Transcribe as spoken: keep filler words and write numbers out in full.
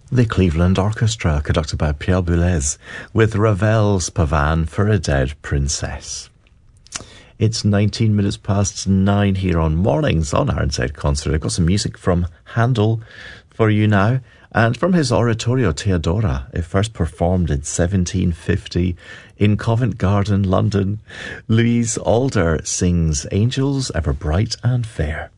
The Cleveland Orchestra, conducted by Pierre Boulez, with Ravel's Pavane for a Dead Princess. It's nineteen minutes past nine here on Mornings on Ironside Concert. I've got some music from Handel for you now, and from his oratorio Theodora. It first performed in seventeen fifty in Covent Garden, London. Louise Alder sings Angels Ever Bright and Fair.